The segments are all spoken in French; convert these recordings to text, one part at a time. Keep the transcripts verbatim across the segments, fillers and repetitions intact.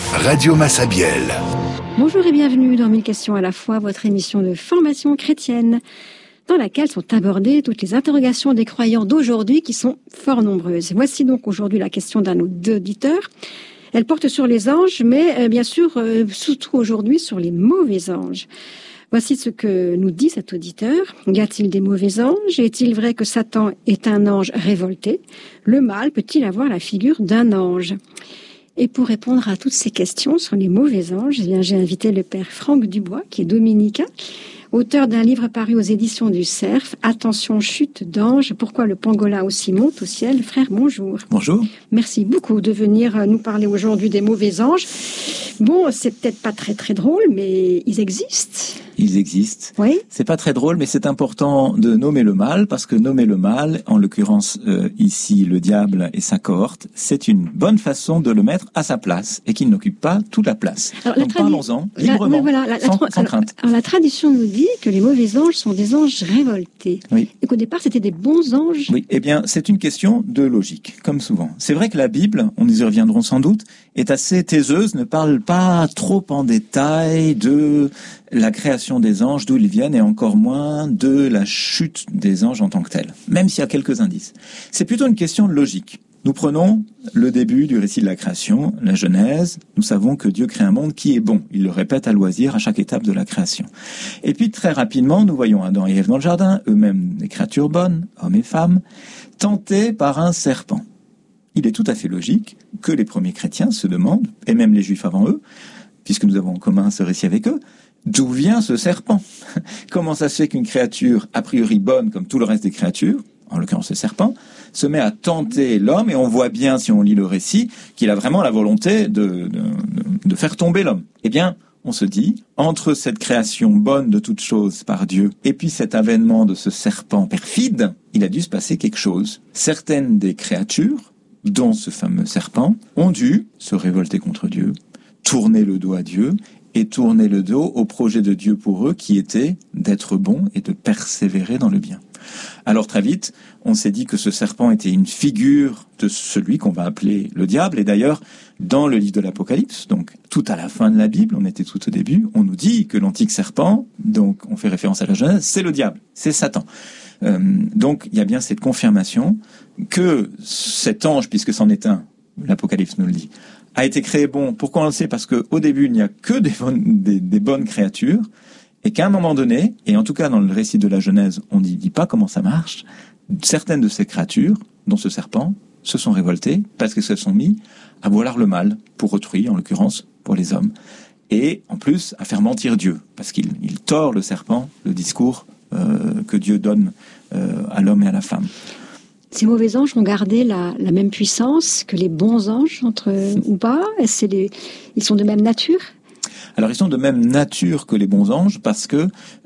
Radio Massabielle. Bonjour et bienvenue dans Mille questions à la fois, votre émission de formation chrétienne, dans laquelle sont abordées toutes les interrogations des croyants d'aujourd'hui qui sont fort nombreuses. Voici donc aujourd'hui la question d'un auditeur. Elle porte sur les anges, mais euh, bien sûr, euh, surtout aujourd'hui sur les mauvais anges. Voici ce que nous dit cet auditeur. Y a-t-il des mauvais anges? Est-il vrai que Satan est un ange révolté? Le mal peut-il avoir la figure d'un ange? Et pour répondre à toutes ces questions sur les mauvais anges, eh bien, j'ai invité le père Franck Dubois, qui est dominicain, auteur d'un livre paru aux éditions du Cerf, Attention, chute d'ange, pourquoi le pangolin aussi monte au ciel. Frère, bonjour. Bonjour. Merci beaucoup de venir nous parler aujourd'hui des mauvais anges. Bon, c'est peut-être pas très très drôle, mais ils existent. Ils existent. Oui. C'est pas très drôle, mais c'est important de nommer le mal, parce que nommer le mal, en l'occurrence euh, ici le diable et sa cohorte, c'est une bonne façon de le mettre à sa place et qu'il n'occupe pas toute la place. Alors, Donc tradi- parlons-en librement, la, voilà, la, sans, la, sans alors, crainte. Alors la tradition nous dit que les mauvais anges sont des anges révoltés. Oui. Et qu'au départ c'était des bons anges. Oui. Eh bien, c'est une question de logique, comme souvent. C'est vrai que la Bible, on y reviendrons sans doute, est assez taiseuse, ne parle pas trop en détail de la création des anges, d'où ils viennent, et encore moins de la chute des anges en tant que tels, même s'il y a quelques indices. C'est plutôt une question de logique. Nous prenons le début du récit de la création, la Genèse. Nous savons que Dieu crée un monde qui est bon. Il le répète à loisir à chaque étape de la création. Et puis très rapidement, nous voyons Adam et Ève dans le jardin, eux-mêmes des créatures bonnes, hommes et femmes, tentés par un serpent. Il est tout à fait logique que les premiers chrétiens se demandent, et même les juifs avant eux, puisque nous avons en commun ce récit avec eux, d'où vient ce serpent? Comment ça se fait qu'une créature a priori bonne comme tout le reste des créatures, en l'occurrence le serpent, se met à tenter l'homme, et on voit bien, si on lit le récit, qu'il a vraiment la volonté de, de, de, de faire tomber l'homme. Eh bien, on se dit, entre cette création bonne de toutes choses par Dieu, et puis cet avènement de ce serpent perfide, il a dû se passer quelque chose. Certaines des créatures, dont ce fameux serpent, ont dû se révolter contre Dieu, tourner le dos à Dieu, et tourner le dos au projet de Dieu pour eux, qui était d'être bons et de persévérer dans le bien. Alors très vite, on s'est dit que ce serpent était une figure de celui qu'on va appeler le diable. Et d'ailleurs, dans le livre de l'Apocalypse, donc tout à la fin de la Bible, on était tout au début, on nous dit que l'antique serpent, donc on fait référence à la Genèse, c'est le diable, c'est Satan. Euh, donc il y a bien cette confirmation que cet ange, puisque c'en est un, l'Apocalypse nous le dit, a été créé bon. Pourquoi on le sait? Parce qu'au début, il n'y a que des bonnes, des, des bonnes créatures, et qu'à un moment donné, et en tout cas dans le récit de la Genèse, on ne dit pas comment ça marche, certaines de ces créatures, dont ce serpent, se sont révoltées parce qu'elles se sont mis à vouloir le mal pour autrui, en l'occurrence pour les hommes, et en plus à faire mentir Dieu, parce qu'il il tord le serpent, le discours euh, que Dieu donne euh, à l'homme et à la femme. Ces mauvais anges ont gardé la, la même puissance que les bons anges, entre ou pas? Est-ce que les, ils sont de même nature? Alors ils sont de même nature que les bons anges parce que,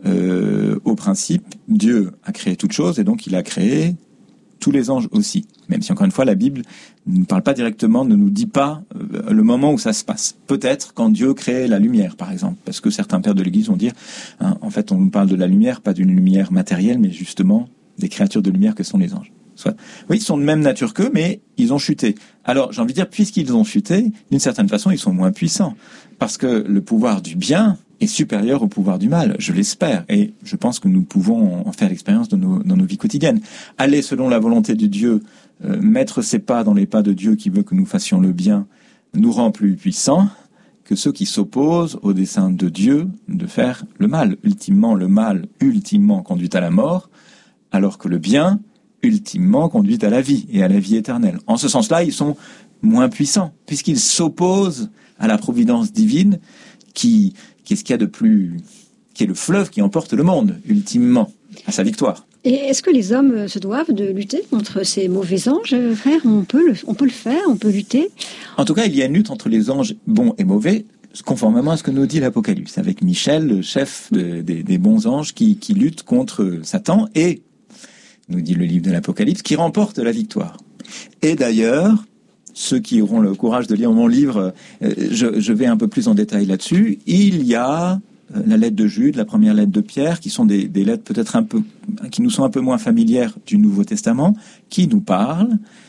euh, au principe, Dieu a créé toutes choses et donc il a créé tous les anges aussi. Même si encore une fois la Bible ne parle pas directement, ne nous dit pas euh, le moment où ça se passe. Peut-être quand Dieu crée la lumière, par exemple, parce que certains pères de l'Église vont dire, hein, en fait on nous parle de la lumière, pas d'une lumière matérielle, mais justement des créatures de lumière que sont les anges. Soit. Oui, ils sont de même nature qu'eux, mais ils ont chuté. Alors, j'ai envie de dire, puisqu'ils ont chuté, d'une certaine façon, ils sont moins puissants. Parce que le pouvoir du bien est supérieur au pouvoir du mal, je l'espère. Et je pense que nous pouvons en faire l'expérience dans nos, dans nos vies quotidiennes. Aller selon la volonté de Dieu, euh, mettre ses pas dans les pas de Dieu qui veut que nous fassions le bien, nous rend plus puissants que ceux qui s'opposent au dessein de Dieu de faire le mal. Ultimement, le mal, ultimement, conduit à la mort, alors que le bien, ultimement, conduit à la vie et à la vie éternelle. En ce sens-là, ils sont moins puissants, puisqu'ils s'opposent à la providence divine qui, qui est ce qu'il y a de plus, qui est le fleuve qui emporte le monde, ultimement, à sa victoire. Et est-ce que les hommes se doivent de lutter contre ces mauvais anges, frère? On peut le, on peut le faire, on peut lutter? En tout cas, il y a une lutte entre les anges bons et mauvais, conformément à ce que nous dit l'Apocalypse, avec Michel, le chef de, des, des bons anges, qui, qui lutte contre Satan, et, nous dit le livre de l'Apocalypse, qui remporte la victoire. Et d'ailleurs, ceux qui auront le courage de lire mon livre, euh, je, je vais un peu plus en détail là-dessus, il y a euh, la lettre de Jude, la première lettre de Pierre, qui sont des, des lettres peut-être un peu, qui nous sont un peu moins familières du Nouveau Testament, qui nous parlent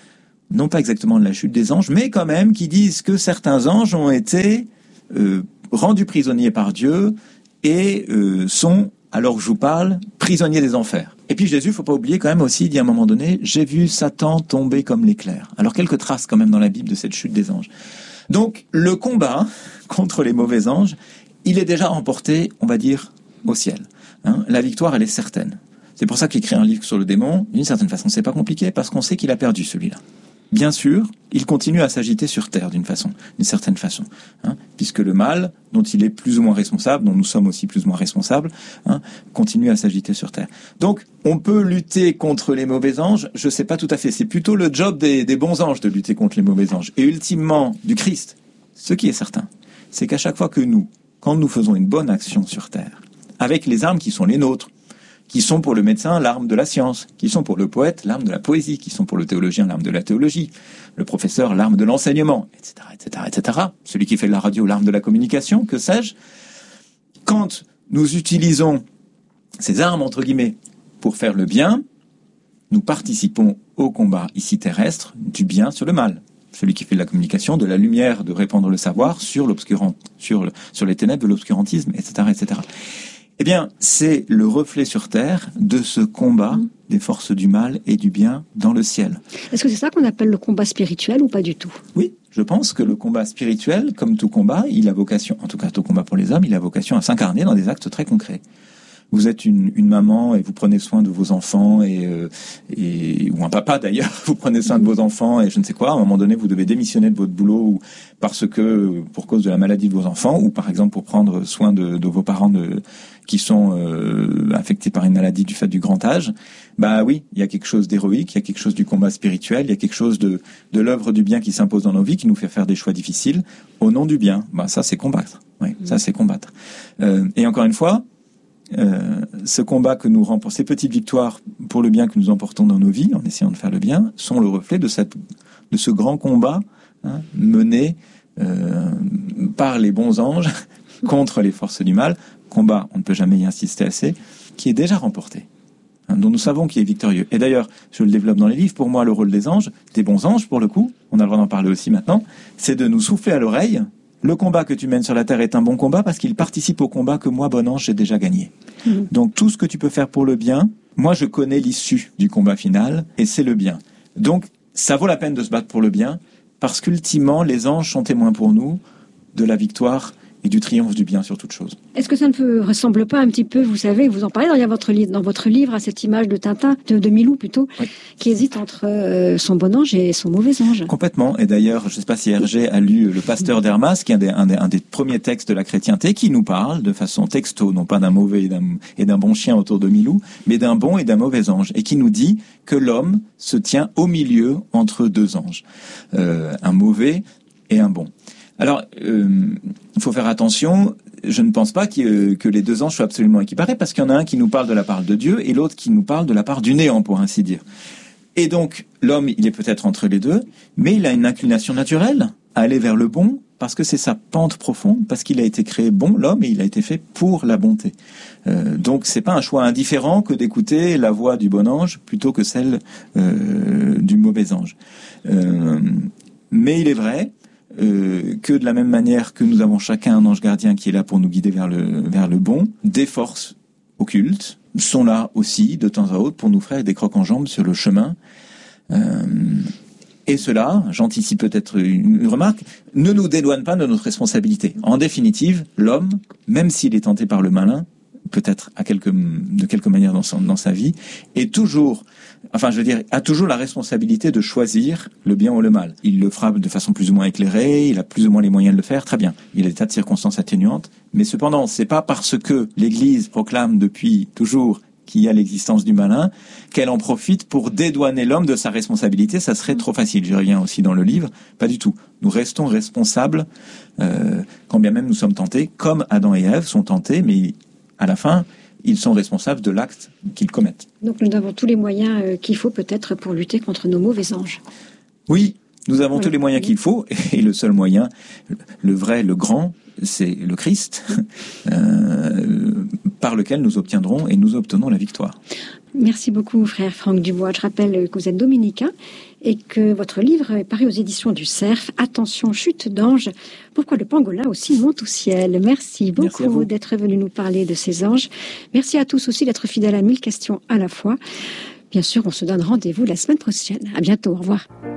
non pas exactement de la chute des anges, mais quand même qui disent que certains anges ont été euh, rendus prisonniers par Dieu et euh, sont, alors que je vous parle, prisonniers des enfers. Et puis Jésus, il ne faut pas oublier quand même aussi, dit à un moment donné, j'ai vu Satan tomber comme l'éclair. Alors quelques traces quand même dans la Bible de cette chute des anges. Donc le combat contre les mauvais anges, il est déjà remporté, on va dire, au ciel. Hein, la victoire, elle est certaine. C'est pour ça qu'écrire un livre sur le démon, d'une certaine façon, c'est pas compliqué, parce qu'on sait qu'il a perdu celui-là. Bien sûr, il continue à s'agiter sur terre d'une façon, d'une certaine façon, hein, puisque le mal, dont il est plus ou moins responsable, dont nous sommes aussi plus ou moins responsables, hein, continue à s'agiter sur terre. Donc, on peut lutter contre les mauvais anges, je sais pas tout à fait, c'est plutôt le job des, des bons anges de lutter contre les mauvais anges, et ultimement du Christ. Ce qui est certain, c'est qu'à chaque fois que nous, quand nous faisons une bonne action sur terre, avec les armes qui sont les nôtres, qui sont pour le médecin l'arme de la science, qui sont pour le poète l'arme de la poésie, qui sont pour le théologien l'arme de la théologie, le professeur l'arme de l'enseignement, et cetera, et cetera, et cetera. Celui qui fait de la radio l'arme de la communication, que sais-je. Quand nous utilisons ces armes, entre guillemets, pour faire le bien, nous participons au combat ici terrestre du bien sur le mal. Celui qui fait de la communication, de la lumière, de répandre le savoir sur l'obscurant, sur, le, sur les ténèbres de l'obscurantisme, et cetera, et cetera. Eh bien, c'est le reflet sur terre de ce combat des forces du mal et du bien dans le ciel. Est-ce que c'est ça qu'on appelle le combat spirituel ou pas du tout ? Oui, je pense que le combat spirituel, comme tout combat, il a vocation, en tout cas tout combat pour les hommes, il a vocation à s'incarner dans des actes très concrets. Vous êtes une, une maman et vous prenez soin de vos enfants et, euh, et ou un papa d'ailleurs, vous prenez soin de vos enfants et je ne sais quoi. À un moment donné, vous devez démissionner de votre boulot ou parce que pour cause de la maladie de vos enfants ou par exemple pour prendre soin de, de vos parents de, qui sont euh, affectés par une maladie du fait du grand âge. Bah oui, il y a quelque chose d'héroïque, il y a quelque chose du combat spirituel, il y a quelque chose de de l'œuvre du bien qui s'impose dans nos vies, qui nous fait faire des choix difficiles au nom du bien. Bah ça c'est combattre. Oui, mmh. ça c'est combattre. Euh, et encore une fois. Euh, ce combat que nous remportons, ces petites victoires pour le bien que nous emportons dans nos vies, en essayant de faire le bien, sont le reflet de cette, de ce grand combat hein, mené euh, par les bons anges contre les forces du mal. Combat, on ne peut jamais y insister assez, qui est déjà remporté, hein, dont nous savons qu'il est victorieux. Et d'ailleurs, je le développe dans les livres. Pour moi, le rôle des anges, des bons anges, pour le coup, on a le droit d'en parler aussi maintenant, c'est de nous souffler à l'oreille. Le combat que tu mènes sur la terre est un bon combat parce qu'il participe au combat que moi, bon ange, j'ai déjà gagné. Mmh. Donc tout ce que tu peux faire pour le bien, moi je connais l'issue du combat final et c'est le bien. Donc ça vaut la peine de se battre pour le bien parce qu'ultimement les anges sont témoins pour nous de la victoire et du triomphe du bien sur toute chose. Est-ce que ça ne ressemble pas un petit peu, vous savez, vous en parlez dans votre, dans votre livre, à cette image de Tintin, de, de Milou plutôt, oui. qui hésite entre euh, son bon ange et son mauvais ange. Complètement. Et d'ailleurs, je ne sais pas si Hergé a lu Le Pasteur d'Hermas, qui est un des, un, des, un des premiers textes de la chrétienté, qui nous parle de façon texto, non pas d'un mauvais et d'un, et d'un bon chien autour de Milou, mais d'un bon et d'un mauvais ange, et qui nous dit que l'homme se tient au milieu entre deux anges, euh, un mauvais et un bon. Alors, euh, il faut faire attention, je ne pense pas que, que les deux anges soient absolument équiparés, parce qu'il y en a un qui nous parle de la part de Dieu, et l'autre qui nous parle de la part du néant, pour ainsi dire. Et donc, l'homme, il est peut-être entre les deux, mais il a une inclination naturelle à aller vers le bon, parce que c'est sa pente profonde, parce qu'il a été créé bon, l'homme, et il a été fait pour la bonté. Euh, donc, c'est pas un choix indifférent que d'écouter la voix du bon ange, plutôt que celle euh, du mauvais ange. Euh, mais il est vrai Euh, que de la même manière que nous avons chacun un ange gardien qui est là pour nous guider vers le, vers le bon, des forces occultes sont là aussi de temps à autre pour nous faire des crocs en jambes sur le chemin. Euh, et cela, j'anticipe peut-être une, une remarque, ne nous dédouane pas de notre responsabilité. En définitive, l'homme, même s'il est tenté par le malin, peut-être à quelque, de quelque manière dans, son, dans sa vie, est toujours, enfin je veux dire, a toujours la responsabilité de choisir le bien ou le mal. Il le fera de façon plus ou moins éclairée, il a plus ou moins les moyens de le faire, très bien. Il y a des tas de circonstances atténuantes, mais cependant, c'est pas parce que l'Église proclame depuis toujours qu'il y a l'existence du malin, qu'elle en profite pour dédouaner l'homme de sa responsabilité, ça serait trop facile. J'y reviens aussi dans le livre, pas du tout. Nous restons responsables, euh, quand bien même nous sommes tentés, comme Adam et Ève sont tentés, mais à la fin, ils sont responsables de l'acte qu'ils commettent. Donc nous avons tous les moyens euh, qu'il faut peut-être pour lutter contre nos mauvais anges. Oui, Nous avons Voilà. tous les moyens qu'il faut, et le seul moyen, le vrai, le grand, c'est le Christ, euh, par lequel nous obtiendrons et nous obtenons la victoire. Merci beaucoup, frère Franck Dubois. Je rappelle que vous êtes dominicain et que votre livre est paru aux éditions du Cerf. Attention, chute d'ange. Pourquoi le pangolin aussi monte au ciel? Merci beaucoup Merci d'être venu nous parler de ces anges. Merci à tous aussi d'être fidèles à mille questions à la fois. Bien sûr, on se donne rendez-vous la semaine prochaine. À bientôt. Au revoir.